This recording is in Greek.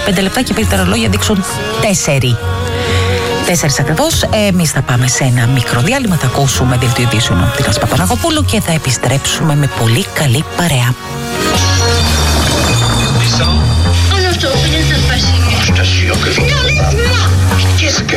5 λεπτά και πείτε τα ρολόγια δείξουν 4 ακριβώς. Εμείς θα πάμε σε ένα μικρό διάλειμμα. Θα ακούσουμε δελτίο ειδήσεων από την Άσπα Παναγοπούλου και θα επιστρέψουμε με πολύ καλή παρέα. Oh non, je te refais une station. Station que... Non, laisse-moi. Qu'est-ce que